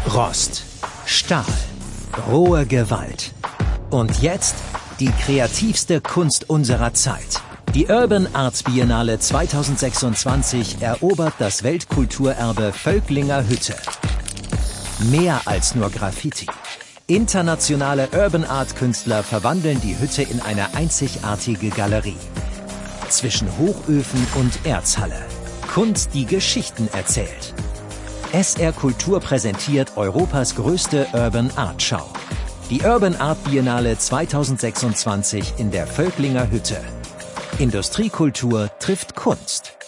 Rost, Stahl, rohe Gewalt. Und jetzt die kreativste Kunst unserer Zeit. Die Urban Arts Biennale 2026 erobert das Weltkulturerbe Völklinger Hütte. Mehr als nur Graffiti. Internationale Urban Art Künstler verwandeln die Hütte in eine einzigartige Galerie. Zwischen Hochöfen und Erzhalle. Kunst, die Geschichten erzählt. SR Kultur präsentiert Europas größte Urban Art Schau. Die Urban Art Biennale 2026 in der Völklinger Hütte. Industriekultur trifft Kunst.